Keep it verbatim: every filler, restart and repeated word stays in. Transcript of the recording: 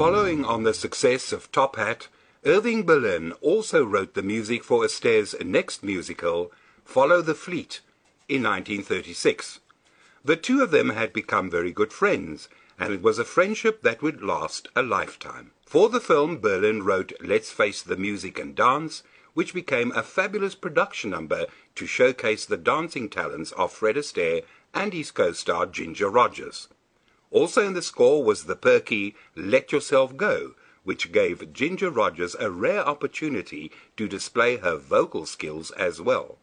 Following on the success of Top Hat, Irving Berlin also wrote the music for Astaire's next musical, Follow the Fleet, in nineteen thirty-six. The two of them had become very good friends, and it was a friendship that would last a lifetime. For the film, Berlin wrote Let's Face the Music and Dance, which became a fabulous production number to showcase the dancing talents of Fred Astaire and his co-star Ginger Rogers. Also in the score was the perky Let Yourself Go, which gave Ginger Rogers a rare opportunity to display her vocal skills as well.